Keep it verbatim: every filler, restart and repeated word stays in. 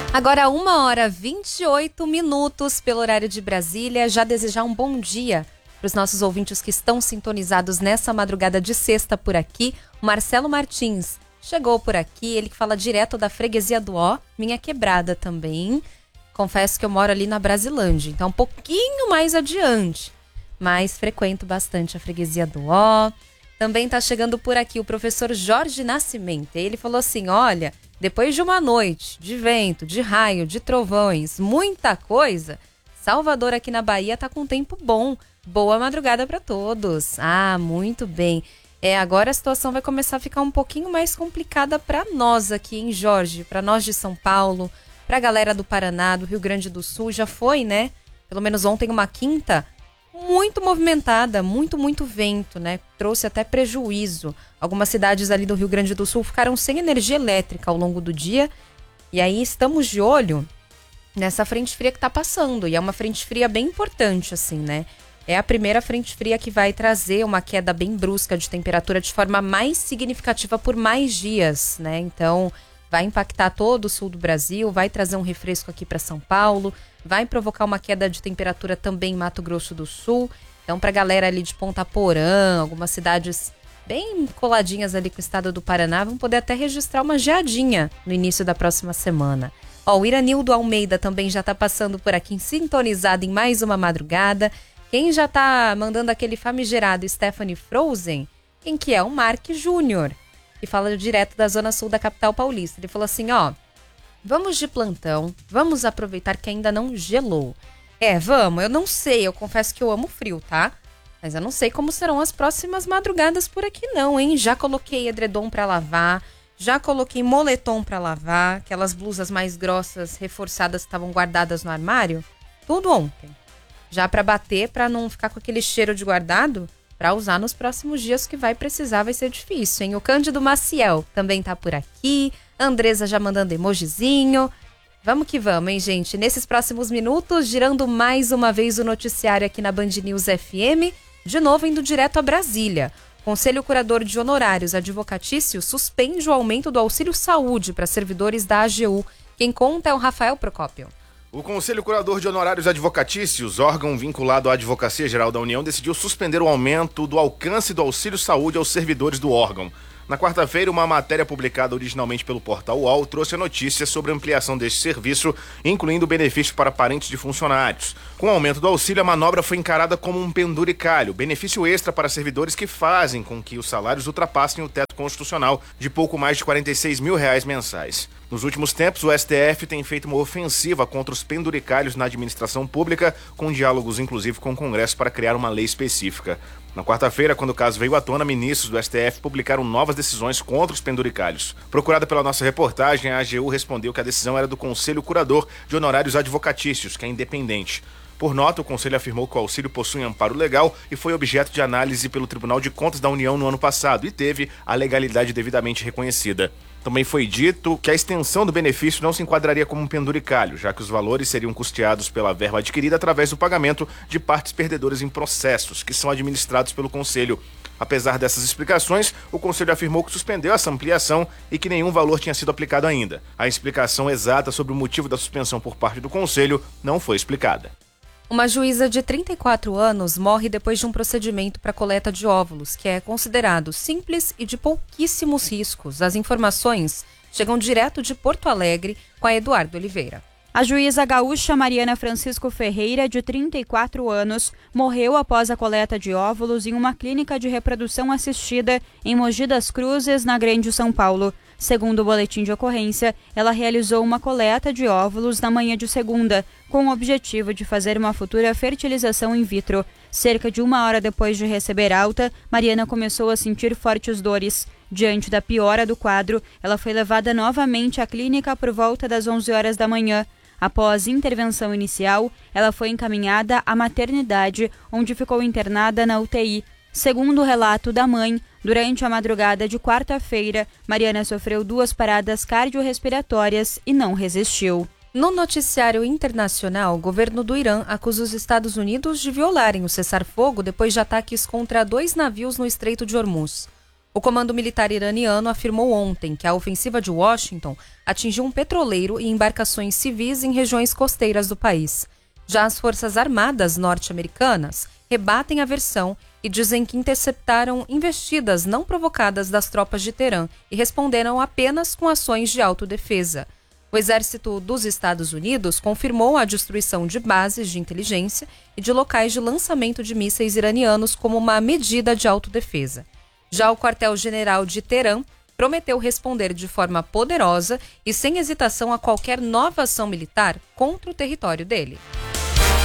Agora, uma hora e vinte e oito minutos pelo horário de Brasília. Já desejar um bom dia para os nossos ouvintes que estão sintonizados nessa madrugada de sexta por aqui. O Marcelo Martins chegou por aqui, ele que fala direto da freguesia do Ó, minha quebrada também. Confesso que eu moro ali na Brasilândia, então um pouquinho mais adiante, mas frequento bastante a freguesia do Ó. Também está chegando por aqui o professor Jorge Nascimento. Ele falou assim, olha, depois de uma noite de vento, de raio, de trovões, muita coisa, Salvador aqui na Bahia está com tempo bom. Boa madrugada para todos. Ah, muito bem. É, agora a situação vai começar a ficar um pouquinho mais complicada para nós aqui, hein, Jorge? Para nós de São Paulo, para a galera do Paraná, do Rio Grande do Sul. Já foi, né? Pelo menos ontem uma quinta muito movimentada, muito, muito vento, né? Trouxe até prejuízo. Algumas cidades ali do Rio Grande do Sul ficaram sem energia elétrica ao longo do dia. E aí estamos de olho nessa frente fria que tá passando. E é uma frente fria bem importante, assim, né? É a primeira frente fria que vai trazer uma queda bem brusca de temperatura de forma mais significativa por mais dias, né? Então, vai impactar todo o sul do Brasil, vai trazer um refresco aqui para São Paulo, vai provocar uma queda de temperatura também em Mato Grosso do Sul. Então, pra galera ali de Ponta Porã, algumas cidades bem coladinhas ali com o estado do Paraná, vão poder até registrar uma geadinha no início da próxima semana. Ó, o Iranildo Almeida também já tá passando por aqui, sintonizado em mais uma madrugada. Quem já tá mandando aquele famigerado Stephanie Frozen, quem que é? O Mark Júnior, que fala direto da zona sul da capital paulista. Ele falou assim, ó, vamos de plantão, vamos aproveitar que ainda não gelou. É, vamos, eu não sei, eu confesso que eu amo frio, tá? Mas eu não sei como serão as próximas madrugadas por aqui não, hein? Já coloquei edredom pra lavar, já coloquei moletom pra lavar, aquelas blusas mais grossas, reforçadas que estavam guardadas no armário, tudo ontem. Já pra bater, pra não ficar com aquele cheiro de guardado, pra usar nos próximos dias, que vai precisar, vai ser difícil, hein? O Cândido Maciel também tá por aqui, a Andresa já mandando emojizinho. Vamos que vamos, hein, gente? Nesses próximos minutos, girando mais uma vez o noticiário aqui na Band News F M, de novo indo direto a Brasília. Conselho Curador de Honorários Advocatícios suspende o aumento do auxílio saúde para servidores da A G U. Quem conta é o Rafael Procópio. O Conselho Curador de Honorários Advocatícios, órgão vinculado à Advocacia Geral da União, decidiu suspender o aumento do alcance do auxílio saúde aos servidores do órgão. Na quarta-feira, uma matéria publicada originalmente pelo portal U O L trouxe a notícia sobre a ampliação deste serviço, incluindo benefício para parentes de funcionários. Com o aumento do auxílio, a manobra foi encarada como um penduricalho, benefício extra para servidores que fazem com que os salários ultrapassem o teto constitucional de pouco mais de quarenta e seis mil reais mensais. Nos últimos tempos, o S T F tem feito uma ofensiva contra os penduricalhos na administração pública, com diálogos inclusive com o Congresso para criar uma lei específica. Na quarta-feira, quando o caso veio à tona, ministros do S T F publicaram novas decisões contra os penduricalhos. Procurada pela nossa reportagem, a A G U respondeu que a decisão era do Conselho Curador de Honorários Advocatícios, que é independente. Por nota, o Conselho afirmou que o auxílio possui amparo legal e foi objeto de análise pelo Tribunal de Contas da União no ano passado e teve a legalidade devidamente reconhecida. Também foi dito que a extensão do benefício não se enquadraria como um penduricalho, já que os valores seriam custeados pela verba adquirida através do pagamento de partes perdedoras em processos, que são administrados pelo Conselho. Apesar dessas explicações, o Conselho afirmou que suspendeu essa ampliação e que nenhum valor tinha sido aplicado ainda. A explicação exata sobre o motivo da suspensão por parte do Conselho não foi explicada. Uma juíza de trinta e quatro anos morre depois de um procedimento para coleta de óvulos, que é considerado simples e de pouquíssimos riscos. As informações chegam direto de Porto Alegre com a Eduardo Oliveira. A juíza gaúcha Mariana Francisco Ferreira, de trinta e quatro anos, morreu após a coleta de óvulos em uma clínica de reprodução assistida em Mogi das Cruzes, na Grande São Paulo. Segundo o boletim de ocorrência, ela realizou uma coleta de óvulos na manhã de segunda, com o objetivo de fazer uma futura fertilização in vitro. Cerca de uma hora depois de receber alta, Mariana começou a sentir fortes dores. Diante da piora do quadro, ela foi levada novamente à clínica por volta das onze horas da manhã. Após intervenção inicial, ela foi encaminhada à maternidade, onde ficou internada na U T I. Segundo o relato da mãe, durante a madrugada de quarta-feira, Mariana sofreu duas paradas cardiorrespiratórias e não resistiu. No noticiário internacional, o governo do Irã acusa os Estados Unidos de violarem o cessar-fogo depois de ataques contra dois navios no Estreito de Hormuz. O comando militar iraniano afirmou ontem que a ofensiva de Washington atingiu um petroleiro e embarcações civis em regiões costeiras do país. Já as Forças Armadas norte-americanas rebatem a versão e dizem que interceptaram investidas não provocadas das tropas de Teherã e responderam apenas com ações de autodefesa. O exército dos Estados Unidos confirmou a destruição de bases de inteligência e de locais de lançamento de mísseis iranianos como uma medida de autodefesa. Já o quartel-general de Teherã prometeu responder de forma poderosa e sem hesitação a qualquer nova ação militar contra o território dele.